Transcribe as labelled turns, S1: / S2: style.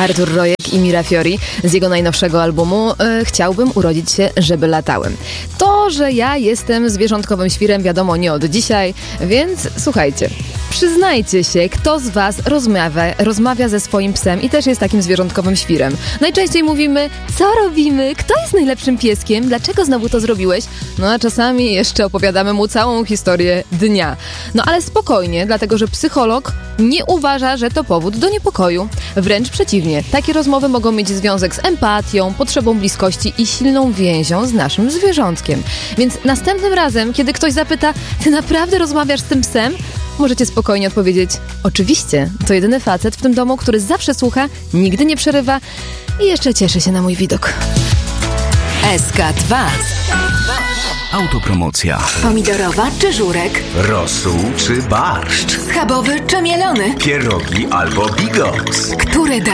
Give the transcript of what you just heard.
S1: Artur Rojek i Mira Fiori z jego najnowszego albumu Chciałbym urodzić się, żeby latałem. To, że ja jestem zwierzątkowym świrem, wiadomo nie od dzisiaj, więc słuchajcie, przyznajcie się, kto z was rozmawia ze swoim psem i też jest takim zwierzątkowym świrem. Najczęściej mówimy, co robimy, kto jest najlepszym pieskiem, dlaczego znowu to zrobiłeś? No a czasami jeszcze opowiadamy mu całą historię dnia. No ale spokojnie, dlatego że psycholog nie uważa, że to powód do niepokoju. Wręcz przeciwnie, takie rozmowy mogą mieć związek z empatią, potrzebą bliskości i silną więzią z naszym zwierzątkiem. Więc następnym razem, kiedy ktoś zapyta, ty naprawdę rozmawiasz z tym psem? Możecie spokojnie odpowiedzieć, oczywiście, to jedyny facet w tym domu, który zawsze słucha, nigdy nie przerywa i jeszcze cieszy się na mój widok.
S2: SK2.
S3: Autopromocja.
S2: Pomidorowa czy żurek?
S3: Rosół czy barszcz?
S2: Schabowy czy mielony?
S3: Pierogi albo bigos?
S2: Które